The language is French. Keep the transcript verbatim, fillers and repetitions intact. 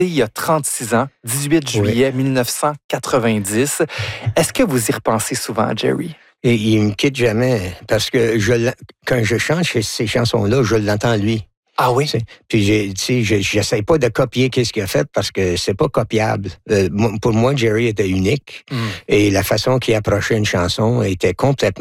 il y a trente-six ans, dix-huit juillet oui. mille neuf cent quatre-vingt-dix. Est-ce que vous y repensez souvent, Jerry? Et il me quitte jamais, parce que je, quand je chante ces chansons-là, je l'entends lui. Ah oui? T'sais. Puis, tu sais, je j'essaie pas de copier qu'est-ce qu'il a fait parce que c'est pas copiable. Euh, pour moi, Jerry était unique. Mm. Et la façon qu'il approchait une chanson était complètement